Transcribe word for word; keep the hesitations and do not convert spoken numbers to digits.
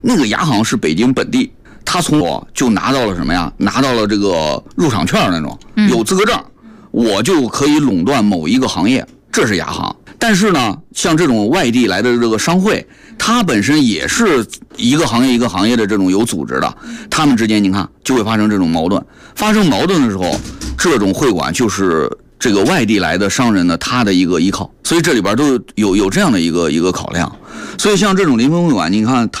那个亚行是北京本地，他从我就拿到了什么呀？拿到了这个入场券那种，有资格证，我就可以垄断某一个行业，这是亚行。但是呢，像这种外地来的这个商会，它本身也是一个行业一个行业的这种有组织的，他们之间你看就会发生这种矛盾。发生矛盾的时候，这种会馆就是这个外地来的商人呢，他的一个依靠，所以这里边都有有这样的一个一个考量。所以像这种临汾会馆，你看它